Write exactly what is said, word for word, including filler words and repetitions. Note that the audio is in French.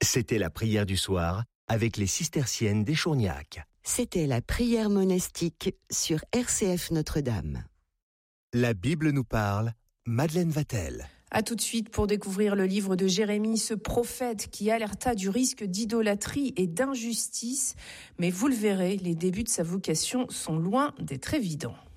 C'était la prière du soir avec les cisterciennes d'Échourgnac. C'était la prière monastique sur R C F Notre-Dame. La Bible nous parle, Madeleine Vatel. A tout de suite pour découvrir le livre de Jérémie, ce prophète qui alerta du risque d'idolâtrie et d'injustice. Mais vous le verrez, les débuts de sa vocation sont loin d'être évidents.